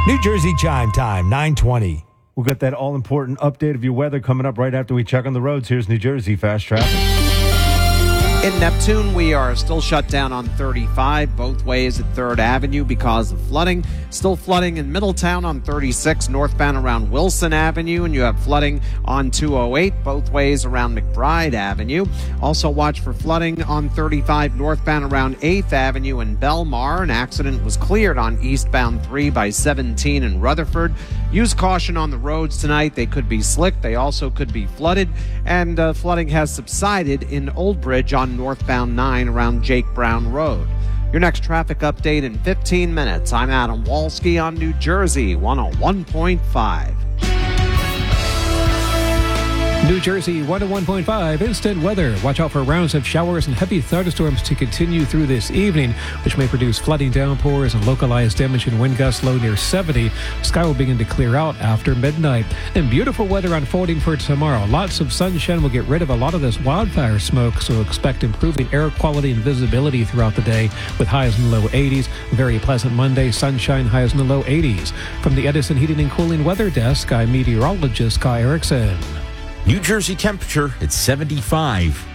New Jersey Chime Time, 9:20. We'll get that all-important update of your weather coming up right after we check on the roads. Here's New Jersey Fast Traffic. In Neptune, we are still shut down on 35 both ways at 3rd Avenue because of flooding. Still flooding in Middletown on 36 northbound around Wilson Avenue, and you have flooding on 208 both ways around McBride Avenue. Also watch for flooding on 35 northbound around 8th Avenue in Belmar. An accident was cleared on eastbound 3 by 17 in Rutherford. Use caution on the roads tonight. They could be slick. They also could be flooded, and flooding has subsided in Old Bridge on northbound 9 around Jake Brown Road. Your next traffic update in 15 minutes. I'm Adam Walski on New Jersey 101.5. New Jersey 101.5 instant weather. Watch out for rounds of showers and heavy thunderstorms to continue through this evening, which may produce flooding downpours and localized damage and wind gusts low near 70. Sky will begin to clear out after midnight. And beautiful weather unfolding for tomorrow. Lots of sunshine will get rid of a lot of this wildfire smoke, so expect improving air quality and visibility throughout the day with highs in the low 80s. Very pleasant Monday, sunshine, highs in the low 80s. From the Edison Heating and Cooling Weather Desk, I'm meteorologist Kai Erickson. New Jersey temperature at 75.